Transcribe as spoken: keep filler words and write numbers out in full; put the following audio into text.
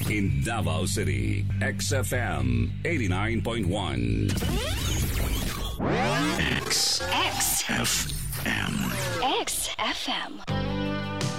In Davao City, X F M eighty-nine point one. X. X. F M. X F M.